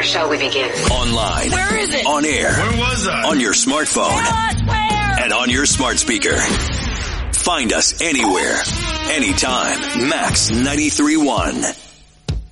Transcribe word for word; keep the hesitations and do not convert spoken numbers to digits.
shall we begin? Online. Where is it? On air. Where was I? On your smartphone. Tell us where. And on your smart speaker. Find us anywhere, anytime. Max ninety-three point one.